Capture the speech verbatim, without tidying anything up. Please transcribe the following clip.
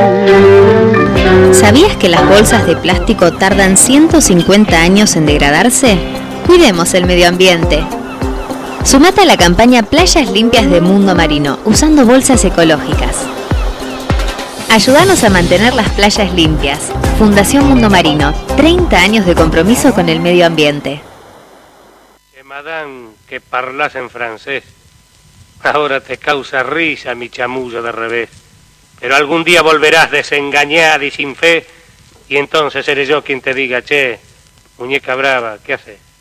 ¿Sabías que las bolsas de plástico tardan ciento cincuenta años en degradarse? Cuidemos el medio ambiente. Sumate a la campaña Playas Limpias de Mundo Marino, usando bolsas ecológicas. Ayúdanos a mantener las playas limpias. Fundación Mundo Marino, treinta años de compromiso con el medio ambiente. Madame, que parlas en francés. Ahora te causa risa mi chamullo de revés. Pero algún día volverás desengañada y sin fe, y entonces seré yo quien te diga, che, muñeca brava, ¿qué haces?